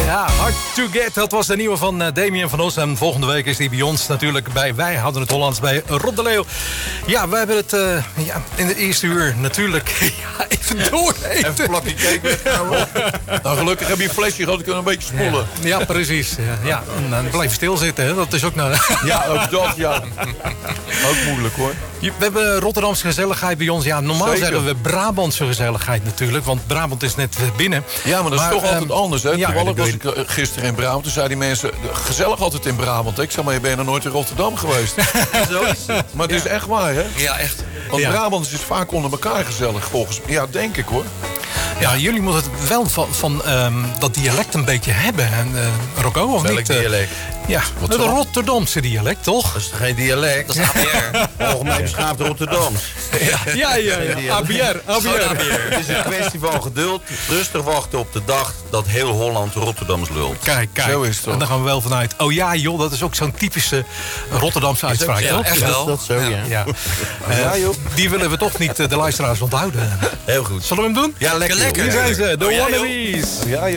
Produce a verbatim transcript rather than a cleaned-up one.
Ja, Hard to Get, dat was de nieuwe van uh, Damien van Os. En volgende week is die bij ons natuurlijk bij Wij Houden het Hollands bij Rob de Leeuw. Ja, we hebben het uh, ja, in het eerste uur natuurlijk ja, even door. Even een plakje cake weghouden. Nou, gelukkig heb je een flesje gehad, ik kan een beetje smollen. Ja, ja precies. Ja, ja. En dan blijf je stilzitten, hè? Dat is ook nou... Ja, ook dat, ja. Ook moeilijk, hoor. We hebben Rotterdamse gezelligheid bij ons. Ja, normaal Zeker. zeggen we Brabantse gezelligheid natuurlijk. Want Brabant is net binnen. Ja, maar dat is maar, toch altijd um, anders, hè? Ja, Toevallig was ik ik uh, gisteren in Brabant. Toen zeiden die mensen, gezellig altijd in Brabant. Ik zei, maar je bent nog nooit in Rotterdam geweest. Zo is het. Maar het is echt waar, hè? Ja, echt. Want Ja. Brabant is vaak onder elkaar gezellig, volgens mij. Ja, denk ik, hoor. Ja, jullie moeten het wel van, van um, dat dialect een beetje hebben. En, uh, Rocco, of Welk niet? dialect? Ja, Wat het dan? Rotterdamse dialect, toch? Dat is toch geen dialect? Dat is A B R. Algemeen beschaafd Rotterdams. Ja, ja, ja. A B R, A B R. Het is een kwestie van geduld. Rustig wachten op de dag dat heel Holland Rotterdams lult. Kijk, kijk. Zo is het toch. En daar gaan we wel vanuit. Oh ja, joh, dat is ook zo'n typische Rotterdamse uitspraak, Ja, toch? echt wel. Dat zo, ja. Ja. Uh, Ja, joh. die willen we toch niet uh, de luisteraars onthouden. Heel goed. Zullen we hem doen? Ja, lekker. Lekker. Hier zijn ze, de Oh, ja, joh. Wannabes. Ja, joh.